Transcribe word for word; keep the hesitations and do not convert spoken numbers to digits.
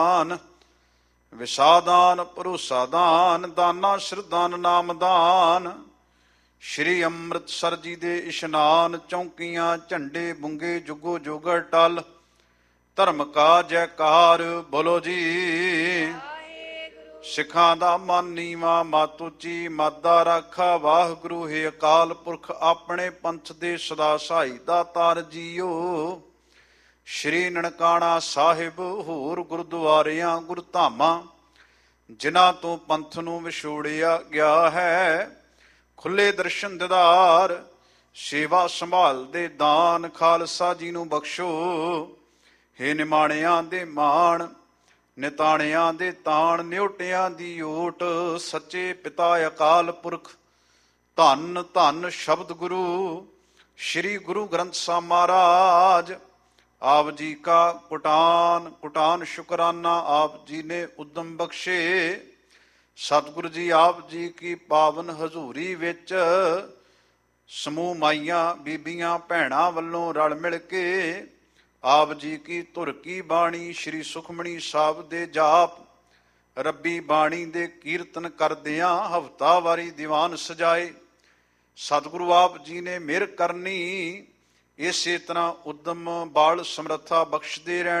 ਵਿਸਾਦਾਨ ਭਰੋਸਾ ਦਾਨ, ਦਾਨਾ ਸ਼ਰਦਾਨ ਨਾਮ ਦਾਨ। ਸ਼੍ਰੀ ਅੰਮ੍ਰਿਤਸਰ ਜੀ ਦੇ ਇਸ਼ਨਾਨ, ਚੌਂਕੀਆਂ ਝੰਡੇ ਬੁੰਗੇ ਜੁਗੋ ਜੁਗਰ ਟਲ। ਧਰਮ ਕਾ ਜੈਕਾਰ ਬੋਲੋ ਜੀ। ਸਿੱਖਾਂ ਦਾ ਮਨ ਨੀਵਾਂ ਮਤ ਉੱਚੀ, ਮਾਦਾ ਰਾਖਾ ਵਾਹਿਗੁਰੂ ਹੈ ਅਕਾਲ ਪੁਰਖ। ਆਪਣੇ ਪੰਥ ਦੇ ਸਦਾ ਸਹਾਈ ਦਾਤਾਰ ਜੀਓ। ਸ਼੍ਰੀ ਨਨਕਾਣਾ ਸਾਹਿਬ ਹੋਰ ਗੁਰਦੁਆਰਿਆਂ ਗੁਰਧਾਮਾਂ, ਜਿਨ੍ਹਾਂ ਤੋਂ ਪੰਥ ਨੂੰ ਵਿਛੋੜਿਆ ਗਿਆ ਹੈ, ਖੁੱਲੇ ਦਰਸ਼ਨ ਦਿਦਾਰ। ਸੇਵਾ ਸੰਭਾਲ ਦੇ ਦਾਨ, ਖਾਲਸਾ ਜੀ ਨੂੰ ਬਖਸ਼ੋ। ਹੇ ਨਿਮਾਣਿਆਂ ਦੇ ਮਾਣ, ਨਿਤਾਣਿਆਂ ਦੇ ਤਾਣ, ਨਿਉਟਿਆਂ ਦੀ ਓਟ। ਸੱਚੇ ਪਿਤਾ ਅਕਾਲ ਪੁਰਖ, ਧੰਨ ਧੰਨ ਸ਼ਬਦ ਗੁਰੂ ਸ਼੍ਰੀ ਗੁਰੂ ਗ੍ਰੰਥ ਸਾਹਿਬ ਮਹਾਰਾਜ। ਆਪ ਜੀ ਕਾ ਕੁਟਾਨ ਕੁਟਾਨ ਸ਼ੁਕਰਾਨਾ, ਆਪ ਜੀ ਨੇ ਉਦਮ ਬਖਸ਼ੇ। ਸਤਿਗੁਰੂ ਜੀ ਆਪ ਜੀ ਕੀ ਪਾਵਨ ਹਜ਼ੂਰੀ ਵਿੱਚ ਸਮੂਹ ਮਾਈਆਂ ਬੀਬੀਆਂ ਭੈਣਾਂ ਵੱਲੋਂ ਰਲ ਮਿਲ ਕੇ ਆਪ ਜੀ ਕੀ ਧੁਰ ਕੀ ਬਾਣੀ ਸ਼੍ਰੀ ਸੁਖਮਣੀ ਸਾਹਿਬ ਦੇ ਜਾਪ ਰੱਬੀ ਬਾਣੀ ਦੇ ਕੀਰਤਨ ਕਰਦਿਆਂ ਹਫ਼ਤਾਵਾਰੀ ਦੀਵਾਨ ਸਜਾਏ। ਸਤਿਗੁਰੂ ਆਪ ਜੀ ਨੇ ਮਿਹਰ ਕਰਨੀ, ਇਸੇ ਤਰ੍ਹਾਂ ਉਦਮ ਬਾਲ ਸਮਰੱਥਾ ਬਖਸ਼ਦੇ ਰਹਿਣ।